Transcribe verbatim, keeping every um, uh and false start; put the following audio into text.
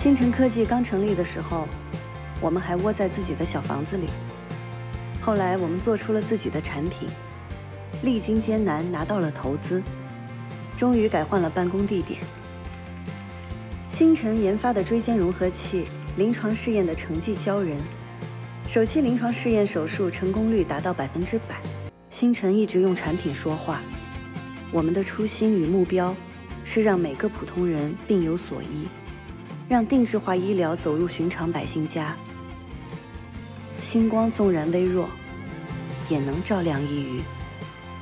星辰科技刚成立的时候，我们还窝在自己的小房子里。后来我们做出了自己的产品，历经艰难拿到了投资，终于改换了办公地点。星辰研发的椎间融合器临床试验的成绩骄人，首期临床试验手术成功率达到百分之百。星辰一直用产品说话，我们的初心与目标是让每个普通人病有所医，让定制化医疗走入寻常百姓家。星光纵然微弱，也能照亮一隅。